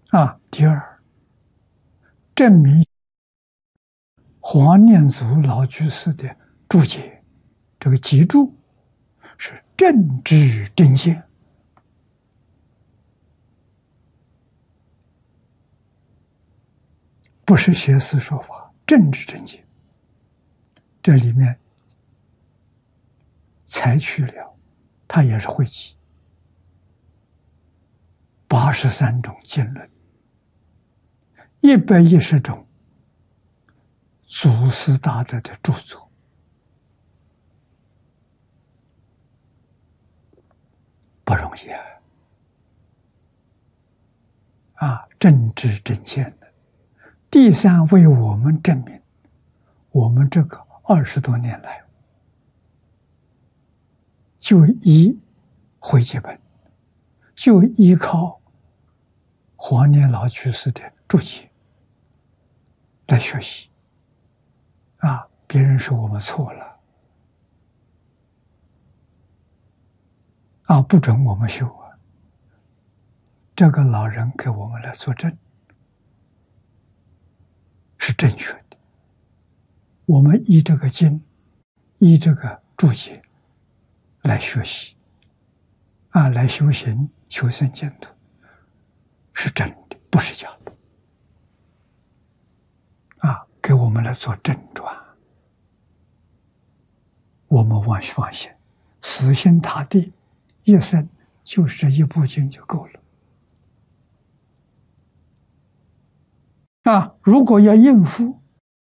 第二，证明黄念祖老居士的注解，这个集注是正知正见，不是邪思说法，正知正见。这里面采取了，它也是汇集83种经论，110种祖师大德的著作，不容易正知正见的。第三，为我们证明，我们这个20多年来，就依汇集本，就依靠黄念老居士的注解来学习。别人说我们错了，不准我们修这个老人给我们来作证，是正确的。我们依这个经，依这个注解来学习，来修行、求生净土，是真的，不是假的。给我们来做正传，我们放心，死心塌地，一生就是这一部经就够了。如果要应付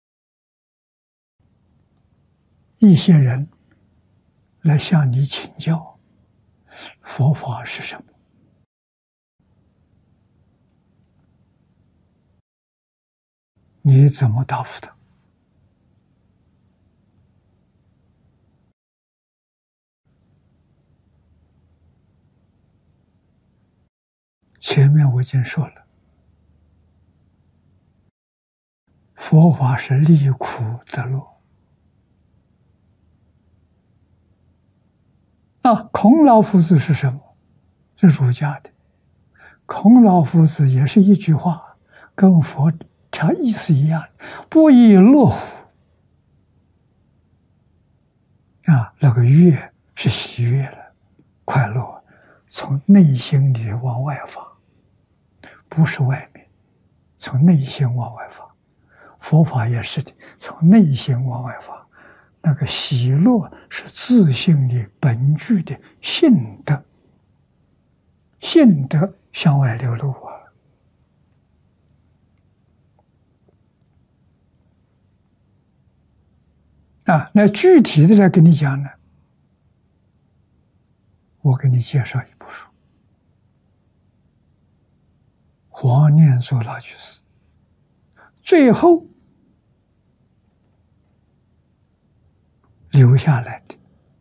一些人来向你请教佛法是什么，你怎么答复他？前面我已经说了，佛法是离苦得乐。孔老夫子是什么？是儒家的。孔老夫子也是一句话，跟佛茶意思一样，不亦乐乎。那个悦是喜悦了，快乐，从内心里往外发，不是外面，从内心往外发。佛法也是的，从内心往外发。那个喜乐是自性里本具的性德，性德向外流露那具体的来跟你讲呢，我给你介绍一部书，黄念祖老居士最后留下来的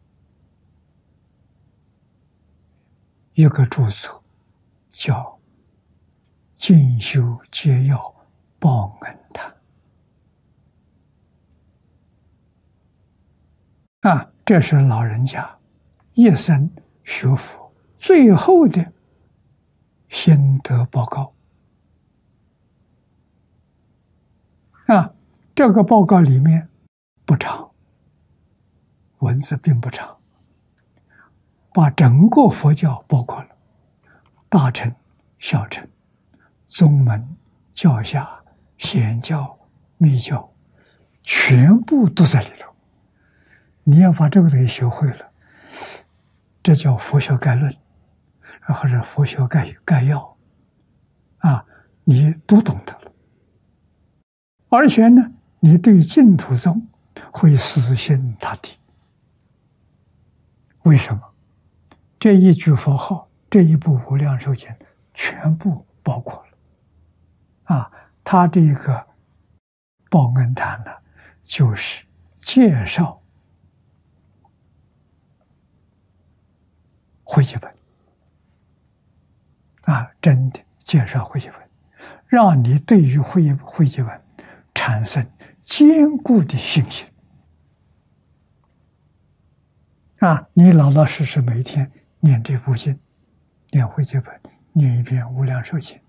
一个著作，叫《进修皆要报恩谈》。这是老人家一生学佛最后的心得报告。这个报告里面不长，文字并不长，把整个佛教包括了大乘、小乘、宗门、教下、显教、密教，全部都在里头。你要把这个东西学会了，这叫佛学概论，或者佛学概要，你都懂得了。而且呢，你对净土宗会死心塌地。为什么？这一句佛号，这一部无量寿经，全部包括了。他这个报恩谈呢，就是介绍汇集本，真的介绍汇集本，让你对于汇集本产生坚固的信心。你老老实实每天念这部经，念汇集本，念一遍无量寿经，